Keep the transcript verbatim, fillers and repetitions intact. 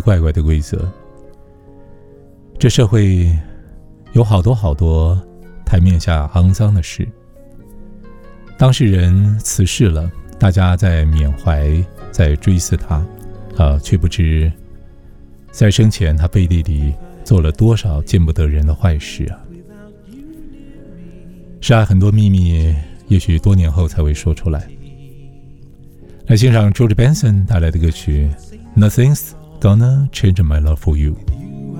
怪怪的规则。这社会有好多好多台面下肮脏的事，当事人辞世了，大家在缅怀，在追思他，啊，却不知在生前他背地里做了多少见不得人的坏事啊！是啊，很多秘密也许多年后才会说出来。来欣赏 George Benson 带来的歌曲 Nothing's Gonna Change My Love For You。